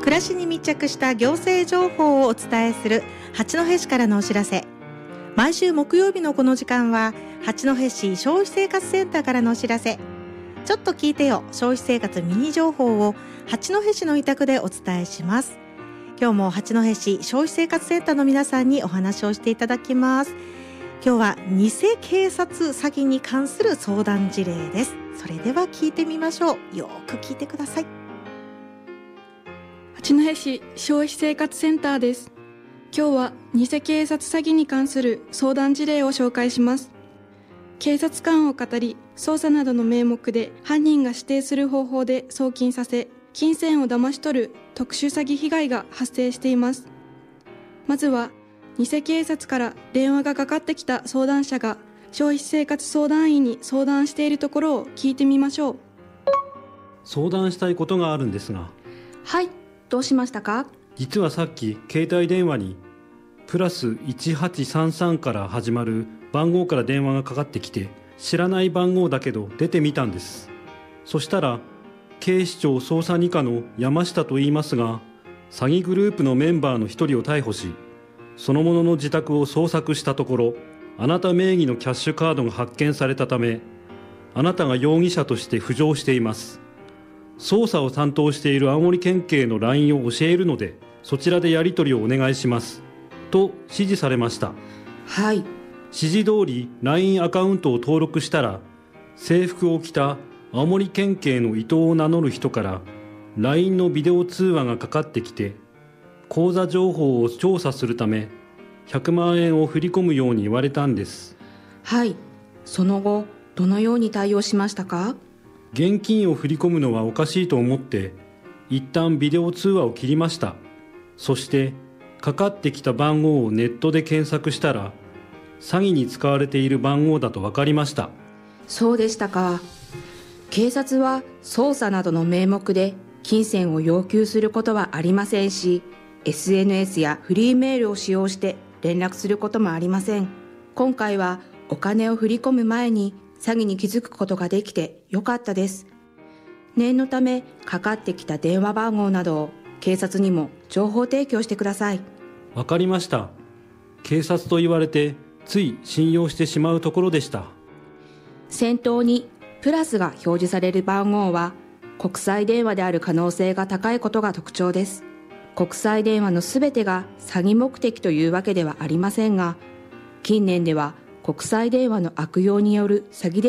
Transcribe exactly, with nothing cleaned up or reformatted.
暮らしに密着した行政情報をお伝えする八戸市からのお知らせ。毎週木曜日のこの時間は八戸市消費生活センターからのお知らせ。ちょっと聞いてよ、消費生活ミニ情報を八戸市の委託でお伝えします。今日も八戸市消費生活センターの皆さんにお話をしていただきます。今日は偽警察詐欺に関する相談事例です。それでは聞いてみましょう。よく聞いてください。 八戸市消費生活センターです。今日は偽警察詐欺に関する相談事例を紹介します。警察官を語り、捜査などの名目で犯人が指定する方法で送金させ、金銭を騙し取る特殊詐欺被害が発生しています。まずは偽警察から電話がかかってきた相談者が消費生活相談員に相談しているところを聞いてみましょう。 相談したいことがあるんですが。 はい、どうしましたか？ 実はさっき携帯電話にプラスいちはちさんさんから始まる番号から電話がかかってきて、知らない番号だけど出てみたんです。そしたら警視庁捜査二課の山下と言いますが、詐欺グループのメンバーの一人を逮捕し、その者の自宅を捜索したところ、あなた名義のキャッシュカードが発見されたため、あなたが容疑者として浮上しています。捜査を担当している青森県警の ライン を教えるので、そちらでやり取りをお願いしますと指示されました。 はい。 指示通り ライン アカウントを登録したら、制服を着た青森県警の伊藤を名乗る人から ライン のビデオ通話がかかってきて、口座情報を調査するためひゃくまんえんを振り込むように言われたんです。 はい。その後どのように対応しましたか？ 現金を振り込むのはおかしいと思って一旦ビデオ通話を切りました。そしてかかってきた番号をネットで検索したら、詐欺に使われている番号だと分かりました。 そうでしたか。警察は捜査などの名目で金銭を要求することはありませんし、 エスエヌエス やフリーメールを使用して連絡することもありません。今回はお金を振り込む前に詐欺に気づくことができてよかったです。念のためかかってきた電話番号などを警察にも情報提供してください。 わかりました。警察と言われてつい信用してしまうところでした。 先頭にプラスが表示される番号は国際電話である可能性が高いことが特徴です。国際電話のすべてが詐欺目的というわけではありませんが、近年では国際電話の悪用による詐欺